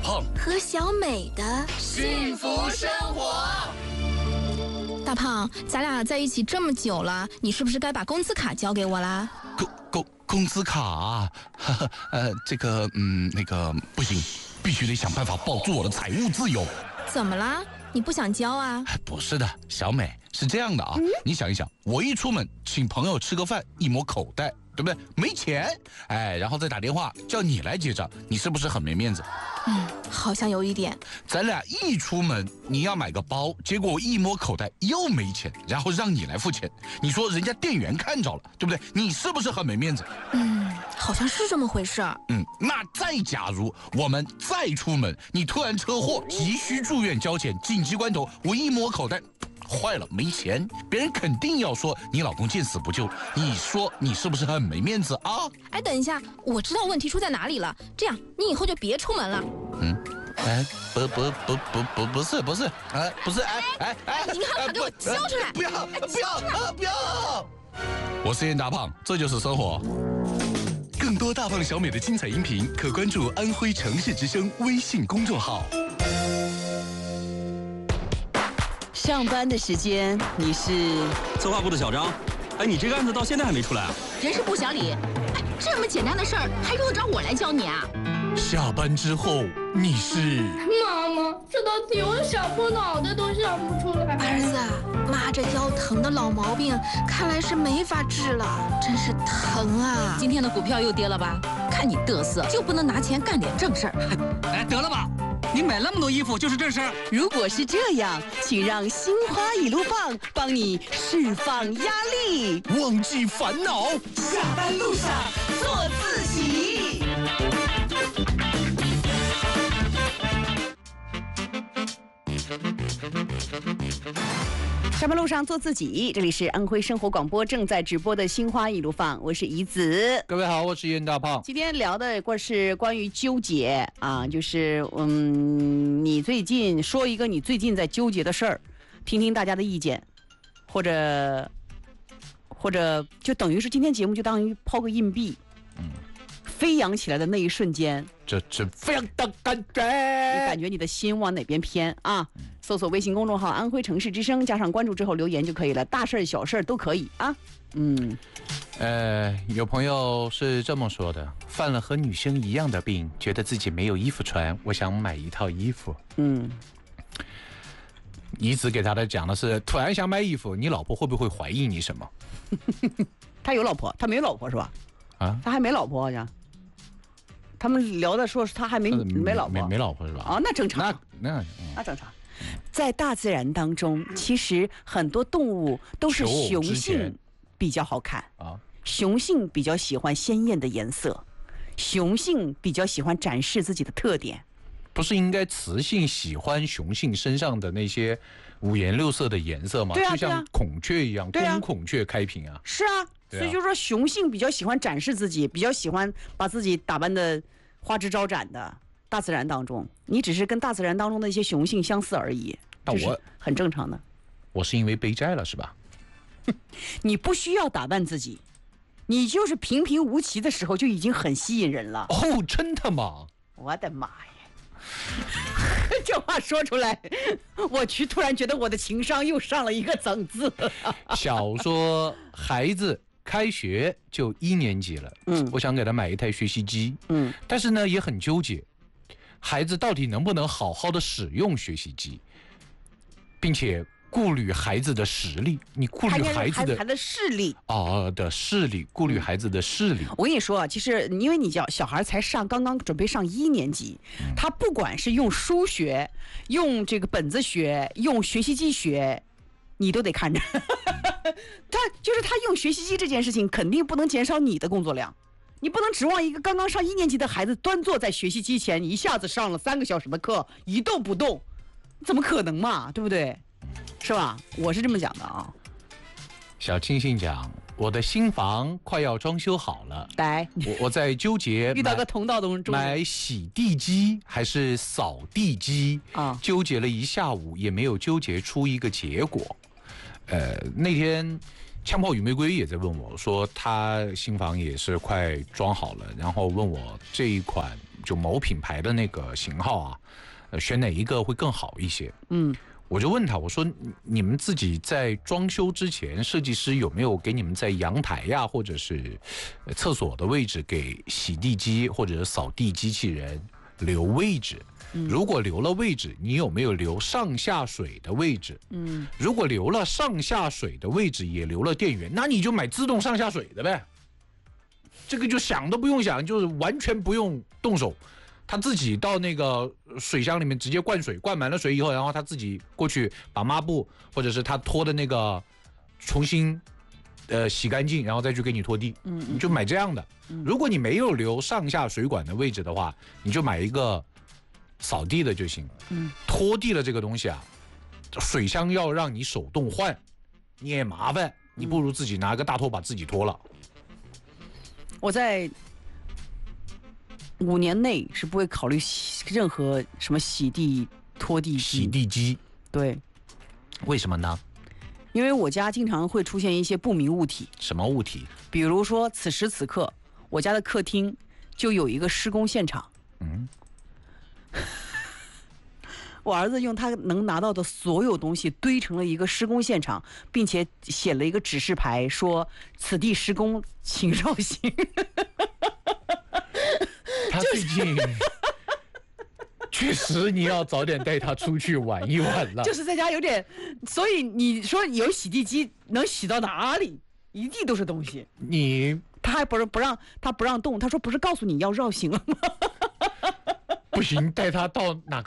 胖和小美的幸福生活。 大胖，咱俩在一起这么久了，你是不是该把工资卡交给我啦？ 工资卡啊，那个不行，必须得想办法保住我的财务自由。 怎么啦？你不想交啊？ 不是的，小美，是这样的啊，你想一想，我一出门请朋友吃个饭，一摸口袋，对不对？没钱，然后再打电话叫你来结账，你是不是很没面子？ 好像有一点。 咱俩一出门，你要买个包，结果我一摸口袋又没钱，然后让你来付钱，你说人家店员看着了，对不对？你是不是很没面子？ 好像是这么回事儿。 那再假如我们再出门，你突然车祸，急需住院交钱，紧急关头，我一摸口袋，坏了，没钱，别人肯定要说你老公见死不救，你说你是不是很没面子啊？ 等一下，我知道问题出在哪里了。这样，你以后就别出门了。 不是，不是， 银行卡给我交出来！ 不要！我是燕大胖，这就是生活。更多大胖小美的精彩音频，可关注安徽城市之声微信公众号。 上班的时间，你是策划部的小张。你这个案子到现在还没出来啊？ 人事部小李。这么简单的事儿，还用得着我来教你啊？ 下班之后，你是妈妈，这道题我想破脑袋都想不出来。 儿子，妈这腰疼的老毛病，看来是没法治了，真是疼啊！ 今天的股票又跌了吧？看你嘚瑟，就不能拿钱干点正事儿？ 得了吧，你买那么多衣服就是正事儿。 如果是这样，请让心花一路放帮你释放压力， 忘记烦恼， 下班路上做自己。上班路上做自己，这里是安徽生活广播正在直播的心花一路放，我是怡子。 各位好，我是燕大胖。 今天聊的是关于纠结啊，就是你最近说一个你最近在纠结的事儿，听听大家的意见，或者就等于是今天节目就当于抛个硬币，飞扬起来的那一瞬间， 这飞扬的感觉， 你感觉你的心往哪边偏啊？搜索微信公众号安徽城市之声，加上关注之后留言就可以了，大事小事都可以啊。 有朋友是这么说的，犯了和女生一样的病，觉得自己没有衣服穿，我想买一套衣服。一直给他的讲的是，突然想买衣服，你老婆会不会怀疑你什么？ 他有老婆，他没有老婆是吧？他还没老婆好像。他们聊的说是他还没老婆， 没老婆是吧？ 哦，那正常。那正常。在大自然当中，其实很多动物都是雄性比较好看啊，雄性比较喜欢鲜艳的颜色，雄性比较喜欢展示自己的特点。 不是应该雌性喜欢雄性身上的那些五颜六色的颜色吗？就像孔雀一样，公孔雀开屏啊。 是啊，所以就说雄性比较喜欢展示自己，比较喜欢把自己打扮的花枝招展的。大自然当中，你只是跟大自然当中的一些雄性相似而已，这是很正常的。 我是因为背债了是吧？ 你不需要打扮自己，你就是平平无奇的时候就已经很吸引人了。 哦，真的吗？ 我的妈呀！这话说出来，我突然觉得我的情商又上了一个层次。 小说孩子开学就1年级了，我想给他买一台学习机，但是呢也很纠结，孩子到底能不能好好的使用学习机，并且顾虑孩子的实力，你顾虑孩子的视力的视力，顾虑孩子的视力。 我跟你说啊，其实因为你小孩才刚刚准备上1年级，他不管是用书学、用这个本子学、用学习机学，你都得看着。他用学习机这件事情，肯定不能减少你的工作量。你不能指望一个刚刚上1年级的孩子端坐在学习机前，一下子上了3个小时的课，一动不动，怎么可能嘛？对不对？是吧？我是这么讲的啊。 小清新讲，我的新房快要装修好了， 来， 我在纠结遇到个同道中人， 买洗地机还是扫地机啊？纠结了一下午，也没有纠结出一个结果。那天枪炮与玫瑰也在问我说，他新房也是快装好了，然后问我这一款就某品牌的那个型号啊，选哪一个会更好一些？我就问他，我说你们自己在装修之前，设计师有没有给你们在阳台呀，或者是厕所的位置给洗地机或者是扫地机器人留位置？如果留了位置，你有没有留上下水的位置？如果留了上下水的位置，也留了电源，那你就买自动上下水的呗。这个就想都不用想，就是完全不用动手。他自己到那个水箱里面直接灌水，灌满了水以后，然后他自己过去把抹布或者是他拖的那个重新洗干净，然后再去给你拖地。你就买这样的。如果你没有留上下水管的位置的话，你就买一个扫地的就行。拖地的这个东西啊，水箱要让你手动换，你也麻烦，你不如自己拿个大拖把自己拖了。 我在5年内是不会考虑任何什么洗地、拖地机。 洗地机， 对， 为什么呢？ 因为我家经常会出现一些不明物体。 什么物体？ 比如说，此时此刻，我家的客厅就有一个施工现场。我儿子用他能拿到的所有东西堆成了一个施工现场，并且写了一个指示牌，说此地施工，请绕行。 他最近确实你要早点带他出去玩一玩了。 就是在家有点，所以你说有洗地机能洗到哪里？一地都是东西。他还不让动，他说不是告诉你要绕行了吗？ 不行，带他到哪个